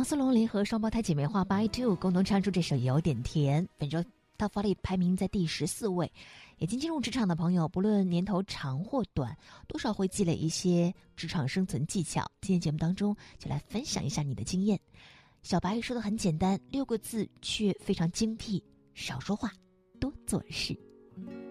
王思龙联合双胞胎姐妹花 By Two 共同唱出这首《有点甜》，本周到发力排名在第14位。已经进入职场的朋友，不论年头长或短，多少会积累一些职场生存技巧。今天节目当中就来分享一下你的经验。小白说的很简单，6个字却非常精辟：少说话，多做事。